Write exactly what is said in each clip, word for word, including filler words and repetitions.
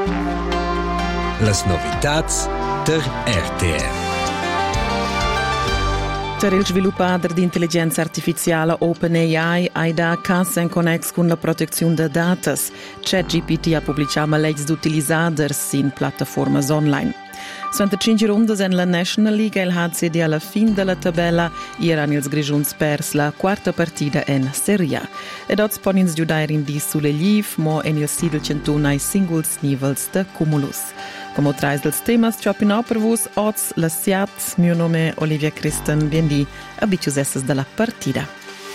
Las novitats der R T M. Per il sviluppador di intelligenza artificiale OpenAI ha da casa in connex con la protezione dei dati. ChatGPT ha pubblicato leggi di utilizadores in piattaforme online. sessantacinque runde in la National League e il H C D alla fine della tabella erano ils Grigiuns pers la quarta partita in Serie A. Ed oggi ponins giudare in di sulle liv, mo in il sidel centuna ai singles nivels de cumulus. Come trais dels temas ci appena per vos, oggi la Siat, mio nome è Olivia Christen, biendi abituesses della partita.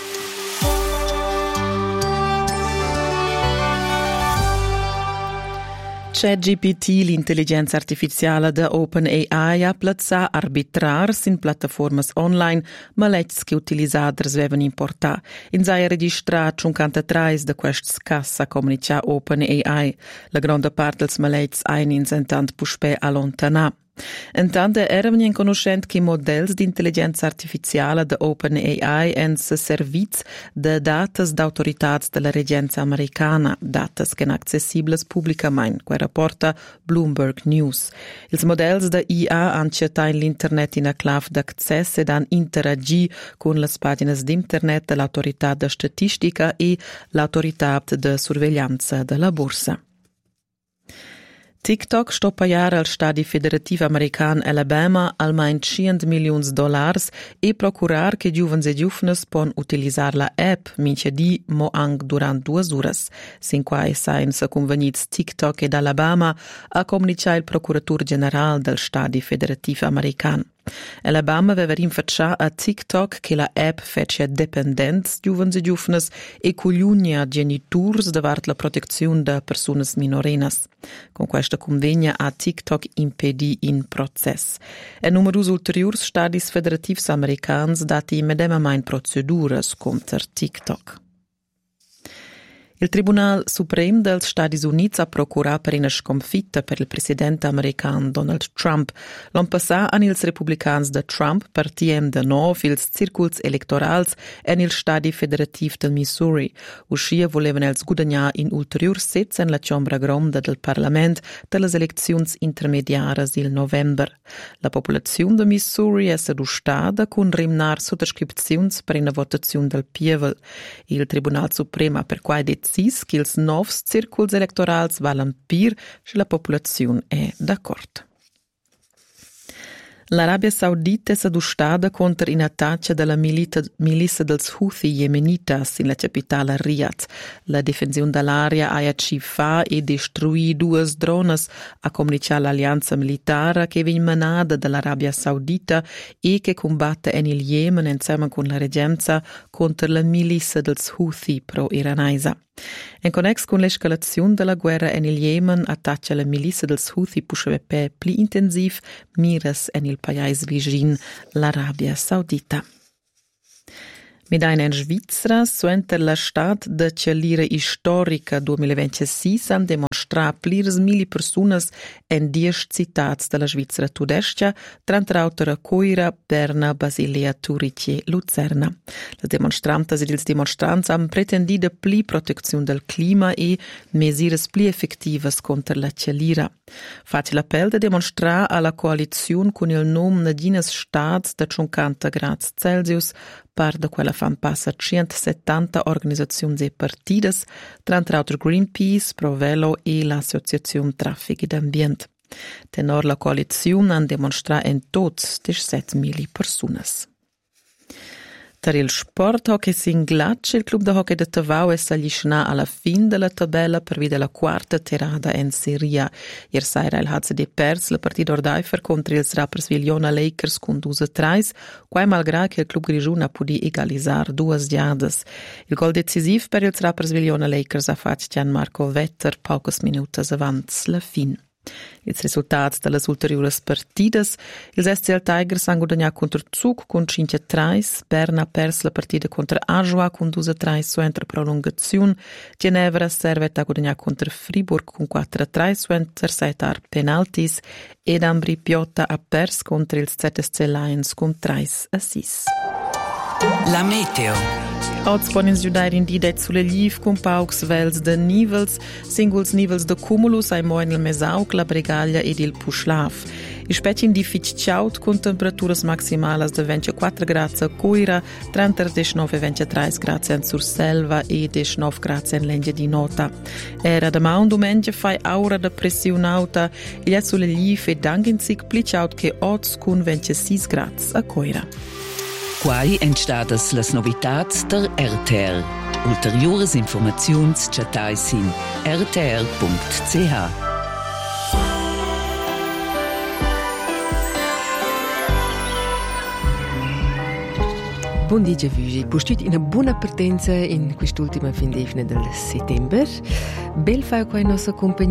ChatGPT, l'intelligenza artificiale da OpenAI, ha plazzà arbitrars in piattaforme online, ma leggi che utilizzatori devono importare. In sei registrato cinquantatré di questi casi a comunicare OpenAI. La grande parte dei maleggi hanno intanto puspè allontanare. Intanto eravamo in conoscenza che i modelli di intelligenza artificiale da OpenAI hanno servizi di dati d'autorità della reggenza americana, dati che sono accessibili pubblicamente, come rapporta Bloomberg News. I modelli di I A hanno accettato l'internet in una clave d'accesso ed hanno interagito con le pagine di internet dell'autorità di statistica e l'autorità di sorveglianza della borsa. TikTok sto pagare al Stati Federativo American Alabama almeno cento milioni di dollari e procurar che giovani e giovani possono utilizzare la app mince di mo anche durante due ore. Sin qua sainno convenuti TikTok ed Alabama a comunicare il procuratore generale del Stati Federativo American. Alabama aveva rinfacciato a TikTok che la app fece dipendenti giovani e giovani e cugliunia genitori davart la protezione da persone minorenas. Con questa convegna a TikTok impedì in processo. E numerosi ulteriori stati federativi americani dati medesima procedure contro TikTok. Il Tribunal Supremo degli Stati Uniti ha procurato per una sconfitta per il presidente americano Donald Trump. L'anno passato hanno i repubblicani di Trump partito da nuovo i circoli elettorali negli Stati Federativi del Missouri. Uscì volevano els guadagnare in ulteriori sedi nella Camera Grande del Parlamento delle elezioni intermediarie il novembre. La popolazione del Missouri è sedustata con rimnar sottoscrizioni per una votazione del Pievel. Il Tribunal Supremo per quai decis che i nuovi circoli elettorali valen più se la popolazione è d'accordo. L'Arabia Saudita è sedustata contro in attacco della milizia dels Houthi yemenitas in la capitale Riyadh. La difensione dell'area ha achieva e distruì due droni a comunicare l'alleanza militare che viene manata dall'Arabia Saudita e che combatte in il Yemen insieme con la reggenza contro la milizia dels Houthi pro-iranese. In connex con l'escalazione della guerra in il Yemen, attacca la milizia dels Houthi pusceppe più intensiv miras in il paese vicino, l'Arabia Saudita. Medaina in Svizzera, suente la stat de celire storica duemilaventisei han demonstrato plirs mili personas in dieci citats della Svizzera tudestia, tra autora Coira, Berna, Basilea, Zurich e Luzerna. Le demonstrantes ed ils demonstrants han pretendido pli protezione del clima e mesures pli effettivas contro la celira. Fatti l'appel de demonstrare alla coalizione con il nome Nadines Stats da cinquanta gradi Celsius, par da quella fan passa centosettanta organizzazioni e partidas, tra l'altro Greenpeace, Provelo e l'Associazione Traffic ed Ambiente. Tenor la coalizione han demonstrato in tots diciassettemila persone. Per il sport hockey sin ghiaccio, il club de hockey de Tavau è salito alla fine della tabella per via della quarta tirata in Serie A. Ieri sera il H C D pers la partita ordaifer contro il Rapperswil-Jona Lakers con due a tre, qua malgrado che il club grigione ha potuto egalizzare due giadas. Il gol decisivo per il Rapperswil-Jona Lakers ha fatto Gianmarco Vetter poche minuti avanti la fine. Ils resultats delle ulteriori partidas, ils S C L Tigers han guadagnato contro Zug con cinque a tre, Berna ha perso la partita contro Ajoa con due a tre suentra prolungazione, Ginevra servet ha guadagnato contro Fribourg con quattro a tre suentra seitar penaltis ed Ambri Piotta ha perso contro il Z S C Lions con tre a sei. La meteo. Oggi ponen giudare in didet sulle liv con paucs vels de nivels, singuls nivels de cumulus ai moen il mesauc, la bregaglia ed il puschlaf. I specin di ficciaut con temperaturas maximalas de ventiquattro gradi a Coira, trentanove e ventitré gradi in Surselva e diciannove gradi in Lengia di Nota. Era da un domenica fai aura da pressione alta, e gli sulle liv e danginzig plicaut che oggi con ventisei gradi a Coira. Quai entstadas las novitats der R T R. Ulteriores informaziuns chatais in r t r punct c h. Buon dia Vugi, postut una buona partenza in quest'ultima fin del settembre. Bel fai con la nostra compagnia.